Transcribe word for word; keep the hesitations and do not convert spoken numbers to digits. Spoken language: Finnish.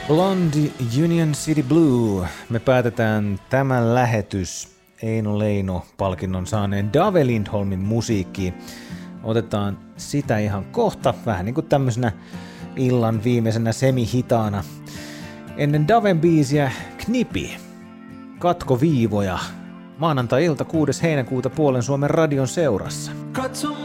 Blonde Union City Blue. Me päätetään tämän lähetys Eino Leino-palkinnon saaneen Dave Lindholmin musiikkiin. Otetaan sitä ihan kohta, vähän niin kuin tämmöisenä illan viimeisenä semihitaana. Ennen Daven biisiä Knipi, Katkoviivoja, maanantai-ilta kuudes heinäkuuta Puolen Suomen radion seurassa.